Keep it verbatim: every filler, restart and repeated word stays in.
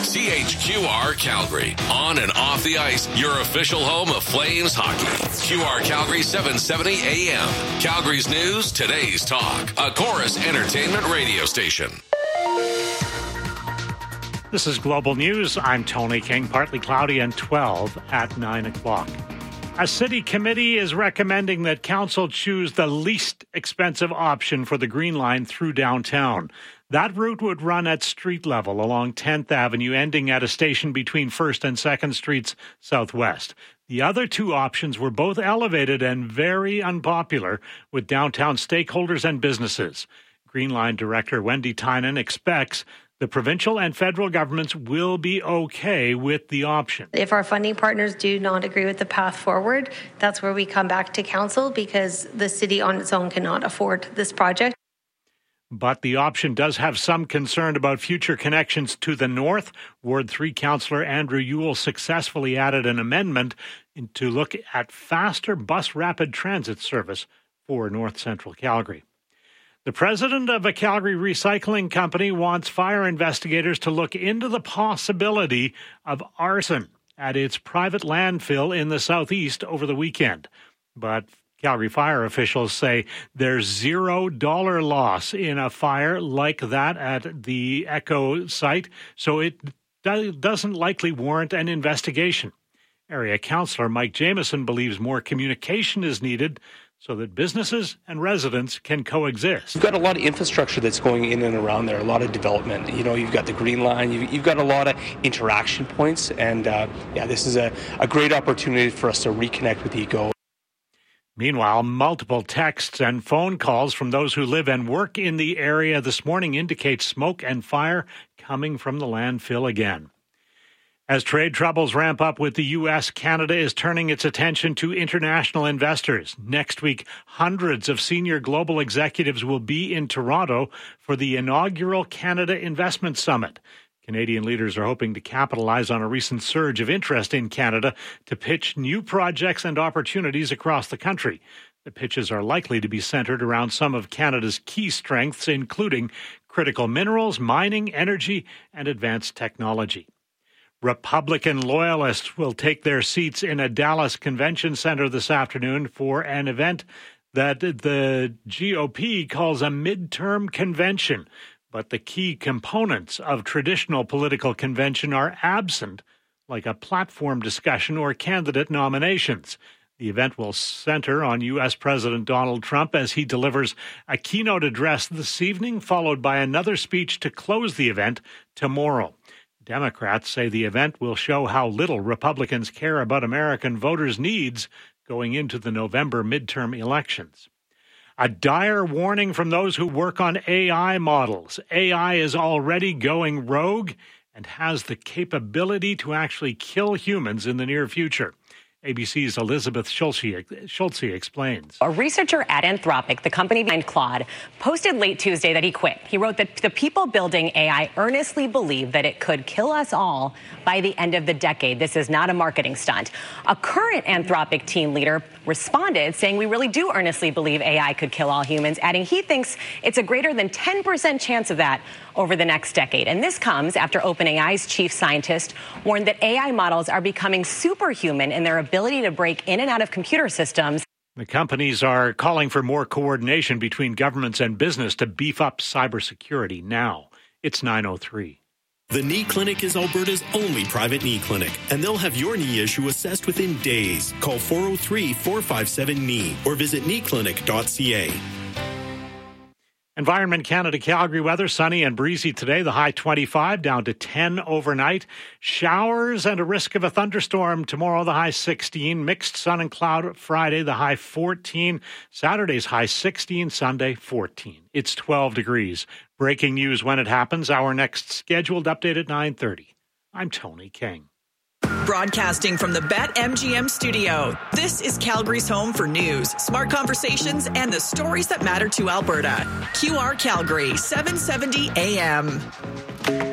C H Q R Calgary. On and off the ice, your official home of Flames hockey. Q R Calgary seven seventy A M. Calgary's news, today's talk. A Chorus Entertainment radio station. This is Global News. I'm Tony King. Partly cloudy and twelve at nine o'clock. A city committee is recommending that council choose the least expensive option for the Green Line through downtown. That route would run at street level along tenth Avenue, ending at a station between first and second Streets southwest. The other two options were both elevated and very unpopular with downtown stakeholders and businesses. Green Line Director Wendy Tynan expects the provincial and federal governments will be okay with the option. If our funding partners do not agree with the path forward, that's where we come back to council because the city on its own cannot afford this project. But the option does have some concern about future connections to the north. Ward three Councillor Andrew Ewell successfully added an amendment to look at faster bus rapid transit service for north central Calgary. The president of a Calgary recycling company wants fire investigators to look into the possibility of arson at its private landfill in the southeast over the weekend. But Calgary fire officials say there's zero dollar loss in a fire like that at the Echo site, so it do- doesn't likely warrant an investigation. Area Councillor Mike Jamieson believes more communication is needed so that businesses and residents can coexist. You've got a lot of infrastructure that's going in and around there, a lot of development. You know, you've got the Green Line, you've, you've got a lot of interaction points, and uh, yeah, this is a, a great opportunity for us to reconnect with Eco. Meanwhile, multiple texts and phone calls from those who live and work in the area this morning indicate smoke and fire coming from the landfill again. As trade troubles ramp up with the U S, Canada is turning its attention to international investors. Next week, hundreds of senior global executives will be in Toronto for the inaugural Canada Investment Summit. Canadian leaders are hoping to capitalize on a recent surge of interest in Canada to pitch new projects and opportunities across the country. The pitches are likely to be centered around some of Canada's key strengths, including critical minerals, mining, energy, and advanced technology. Republican loyalists will take their seats in a Dallas convention center this afternoon for an event that the G O P calls a midterm convention. But the key components of traditional political convention are absent, like a platform discussion or candidate nominations. The event will center on U S. President Donald Trump as he delivers a keynote address this evening, followed by another speech to close the event tomorrow. Democrats say the event will show how little Republicans care about American voters' needs going into the November midterm elections. A dire warning from those who work on A I models. A I is already going rogue and has the capability to actually kill humans in the near future. A B C's Elizabeth Schulze explains. A researcher at Anthropic, the company behind Claude, posted late Tuesday that he quit. He wrote that the people building A I earnestly believe that it could kill us all by the end of the decade. This is not a marketing stunt. A current Anthropic team leader responded saying we really do earnestly believe A I could kill all humans, adding he thinks it's a greater than ten percent chance of that over the next decade. And this comes after OpenAI's chief scientist warned that A I models are becoming superhuman in their ability to break in and out of computer systems. The companies are calling for more coordination between governments and business to beef up cybersecurity now. It's nine oh three. The Knee Clinic is Alberta's only private knee clinic, and they'll have your knee issue assessed within days. Call four oh three, four five seven, K N E E or visit knee clinic dot c a. Environment Canada Calgary weather, sunny and breezy today, the high twenty-five, down to ten overnight. Showers and a risk of a thunderstorm tomorrow, the high sixteen. Mixed sun and cloud Friday, the high fourteen. Saturday's high sixteen, Sunday fourteen. It's twelve degrees. Breaking news when it happens. Our next scheduled update at nine thirty. I'm Tony King. Broadcasting from the BetMGM studio, this is Calgary's home for news, smart conversations, and the stories that matter to Alberta. Q R Calgary, seven seventy A M.